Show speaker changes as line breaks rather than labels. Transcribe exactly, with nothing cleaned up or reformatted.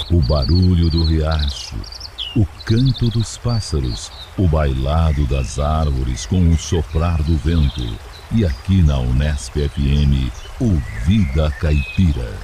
o barulho do riacho, o canto dos pássaros, o bailado das árvores com o soprar do vento. E aqui na Unesp F M, o Vida Caipira.